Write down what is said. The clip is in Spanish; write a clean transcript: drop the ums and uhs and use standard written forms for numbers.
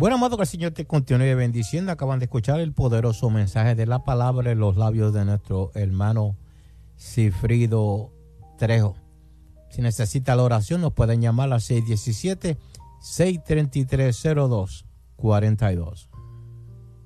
Bueno, amado, que el Señor te continúe bendiciendo. Acaban de escuchar el poderoso mensaje de la palabra en los labios de nuestro hermano Cifrido Trejo. Si necesita la oración, nos pueden llamar al 617-633-0242.